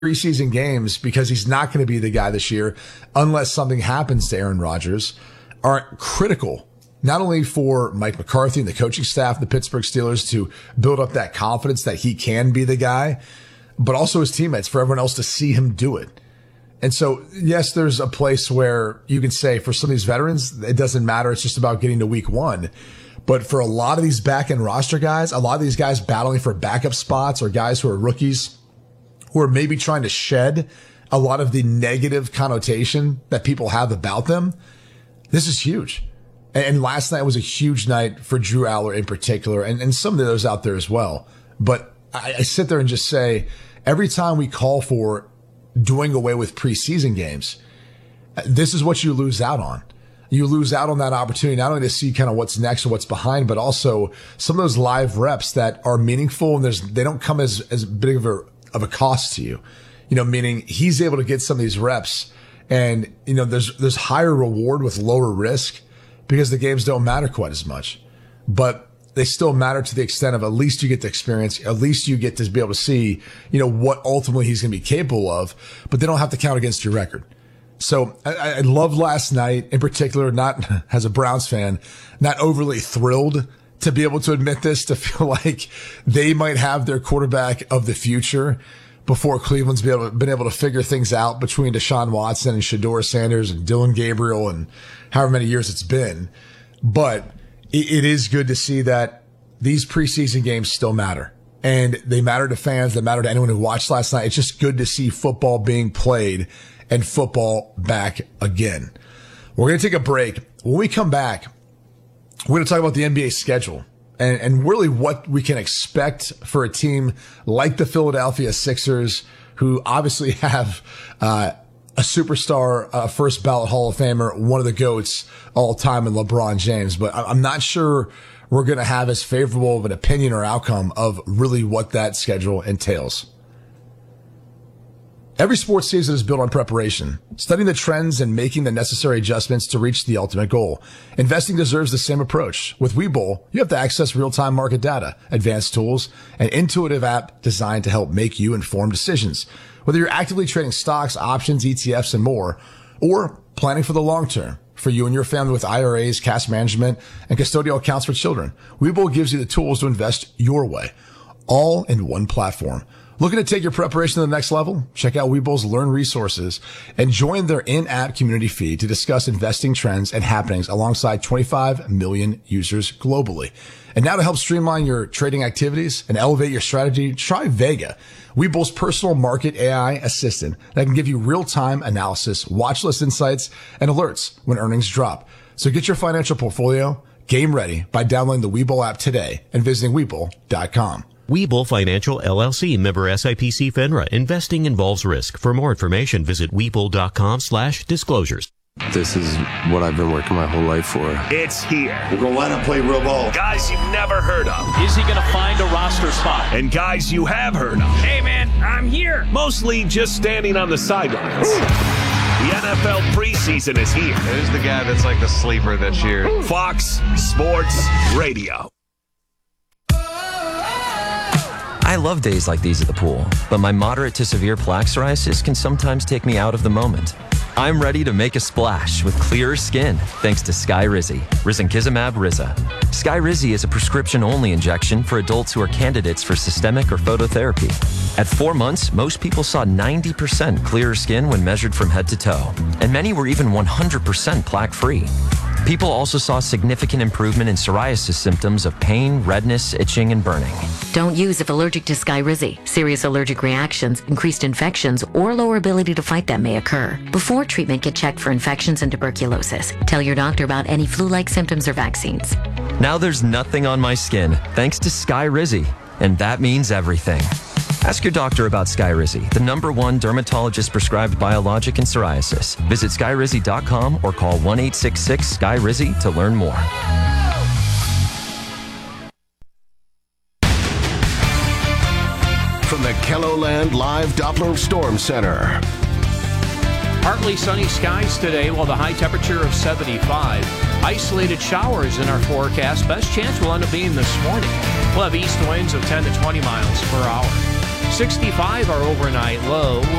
preseason games, because he's not going to be the guy this year unless something happens to Aaron Rodgers, are critical, not only for Mike McCarthy and the coaching staff of the Pittsburgh Steelers to build up that confidence that he can be the guy, but also his teammates, for everyone else to see him do it. And so, yes, there's a place where you can say for some of these veterans, it doesn't matter. It's just about getting to week one. But for a lot of these back-end roster guys, a lot of these guys battling for backup spots or guys who are rookies who are maybe trying to shed a lot of the negative connotation that people have about them, this is huge. And last night was a huge night for Drew Aller in particular, and some of those out there as well. But I sit there and just say, every time we call for doing away with preseason games, this is what you lose out on. You lose out on that opportunity, not only to see kind of what's next or what's behind, but also some of those live reps that are meaningful, and they don't come as big of a cost to you, meaning he's able to get some of these reps, and, there's higher reward with lower risk because the games don't matter quite as much, but they still matter to the extent of at least you get the experience, at least you get to be able to see, what ultimately he's going to be capable of, but they don't have to count against your record. So I loved last night in particular, not as a Browns fan, not overly thrilled to be able to admit this, to feel like they might have their quarterback of the future before Cleveland's been able to figure things out between Deshaun Watson and Shedeur Sanders and Dylan Gabriel and however many years it's been. But it is good to see that these preseason games still matter. And they matter to fans. They matter to anyone who watched last night. It's just good to see football being played and football back again. We're going to take a break. When we come back, we're going to talk about the NBA schedule and really what we can expect for a team like the Philadelphia Sixers, who obviously have a superstar, first ballot Hall of Famer, one of the GOATs all time in LeBron James. But I'm not sure we're going to have as favorable of an opinion or outcome of really what that schedule entails. Every sports season is built on preparation, studying the trends and making the necessary adjustments to reach the ultimate goal. Investing deserves the same approach. With Webull, you have to access real-time market data, advanced tools, an intuitive app designed to help make you informed decisions. Whether you're actively trading stocks, options, ETFs, and more, or planning for the long term for you and your family with IRAs, cash management, and custodial accounts for children, Webull gives you the tools to invest your way, all in one platform. Looking to take your preparation to the next level? Check out Webull's Learn resources and join their in-app community feed to discuss investing trends and happenings alongside 25 million users globally. And now to help streamline your trading activities and elevate your strategy, try Vega, Webull's personal market AI assistant that can give you real-time analysis, watch list insights, and alerts when earnings drop. So get your financial portfolio game ready by downloading the Webull app today and visiting Webull.com. Webull Financial LLC, member SIPC FINRA. Investing involves risk. For more information, visit Webull.com/disclosures. This is what I've been working my whole life for. It's here. We're going to line up, play real ball. Guys you've never heard of. Is he going to find a roster spot? And guys you have heard of. Hey, man, I'm here. Mostly just standing on the sidelines. The NFL preseason is here. Who's the guy that's like the sleeper this year? Fox Sports Radio. I love days like these at the pool, but my moderate to severe plaque psoriasis can sometimes take me out of the moment. I'm ready to make a splash with clearer skin thanks to Skyrizi, risankizumab Riza. Skyrizi is a prescription-only injection for adults who are candidates for systemic or phototherapy. At 4 months, most people saw 90% clearer skin when measured from head to toe, and many were even 100% plaque-free. People also saw significant improvement in psoriasis symptoms of pain, redness, itching, and burning. Don't use if allergic to Skyrizi. Serious allergic reactions, increased infections, or lower ability to fight them may occur. Before treatment, get checked for infections and tuberculosis. Tell your doctor about any flu-like symptoms or vaccines. Now there's nothing on my skin thanks to Skyrizi, and that means everything. Ask your doctor about Skyrizi, the #1 dermatologist-prescribed biologic in psoriasis. Visit Skyrizi.com or call 1-866-SKY-RIZI to learn more. From the KELOLAND Live Doppler Storm Center. Partly sunny skies today, while the high temperature of 75. Isolated showers in our forecast. Best chance will end up being this morning. We'll have east winds of 10 to 20 miles per hour. 65 our overnight low.